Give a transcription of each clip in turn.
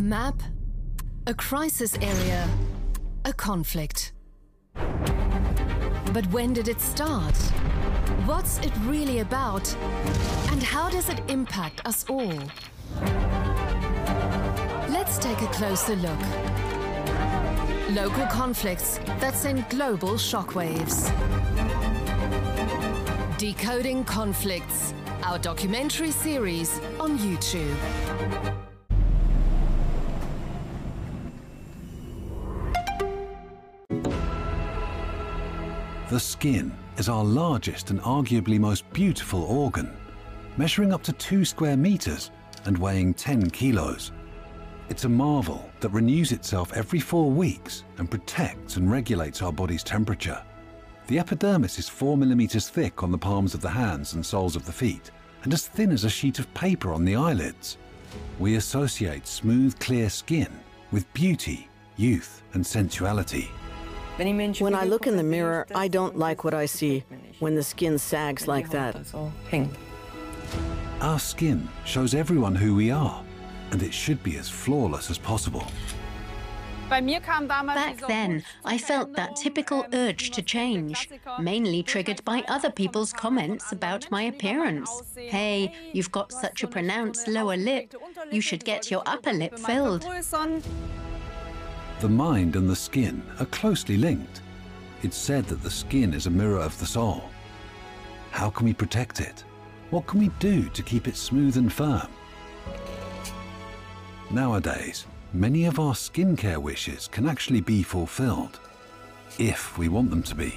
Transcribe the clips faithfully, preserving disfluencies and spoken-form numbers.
map, a crisis area, a conflict. But when did it start? What's it really about? And how does it impact us all? Let's take a closer look. Local conflicts that send global shockwaves. Decoding Conflicts, our documentary series on YouTube. The skin is our largest and arguably most beautiful organ, measuring up to two square meters and weighing ten kilos. It's a marvel that renews itself every four weeks and protects and regulates our body's temperature. The epidermis is four millimeters thick on the palms of the hands and soles of the feet, and as thin as a sheet of paper on the eyelids. We associate smooth, clear skin with beauty, youth, and sensuality. When I look in the mirror, I don't like what I see when the skin sags like that. Our skin shows everyone who we are, and it should be as flawless as possible. Back then, I felt that typical urge to change, mainly triggered by other people's comments about my appearance. Hey, you've got such a pronounced lower lip. You should get your upper lip filled. The mind and the skin are closely linked. It's said that the skin is a mirror of the soul. How can we protect it? What can we do to keep it smooth and firm? Nowadays, many of our skincare wishes can actually be fulfilled, if we want them to be.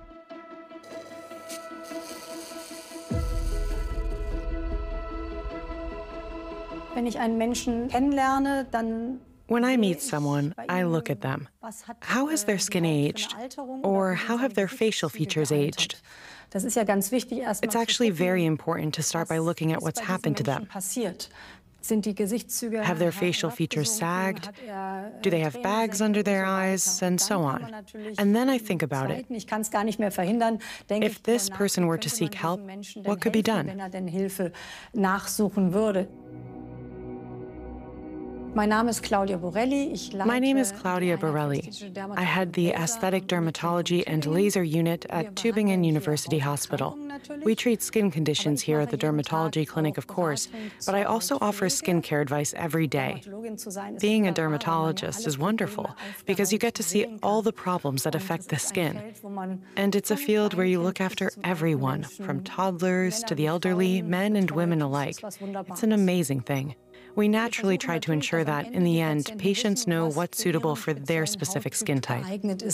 When I meet someone, I look at them. How has their skin aged? Or how have their facial features aged? It's actually very important to start by looking at what's happened to them. Have their facial features sagged? Do they have bags under their eyes? And so on. And then I think about it. If this person were to seek help, what could be done? My name is Claudia Borelli. My name is Claudia Borelli. I head the Aesthetic Dermatology and Laser Unit at Tübingen University Hospital. We treat skin conditions here at the dermatology clinic, of course, but I also offer skincare advice every day. Being a dermatologist is wonderful because you get to see all the problems that affect the skin. And it's a field where you look after everyone, from toddlers to the elderly, men and women alike. It's an amazing thing. We naturally try to ensure that, in the end, patients know what's suitable for their specific skin type.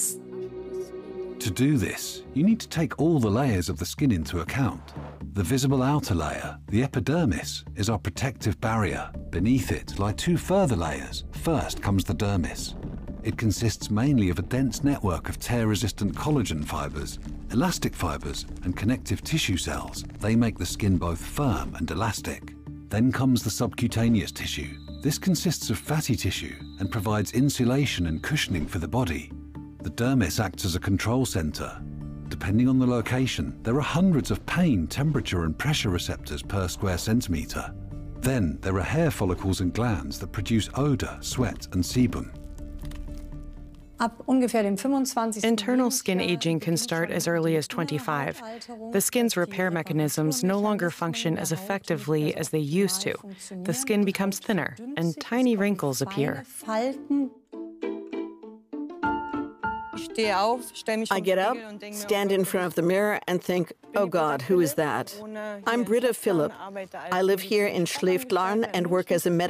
To do this, you need to take all the layers of the skin into account. The visible outer layer, the epidermis, is our protective barrier. Beneath it lie two further layers. First comes the dermis. It consists mainly of a dense network of tear-resistant collagen fibers, elastic fibers, and connective tissue cells. They make the skin both firm and elastic. Then comes the subcutaneous tissue. This consists of fatty tissue and provides insulation and cushioning for the body. The dermis acts as a control center. Depending on the location, there are hundreds of pain, temperature, and pressure receptors per square centimeter. Then there are hair follicles and glands that produce odor, sweat, and sebum. Internal skin aging can start as early as twenty-five. The skin's repair mechanisms no longer function as effectively as they used to. The skin becomes thinner, and tiny wrinkles appear. I get up, stand in front of the mirror, and think, oh God, who is that? I'm Britta Philipp. I live here in Schleftlarn and work as a medical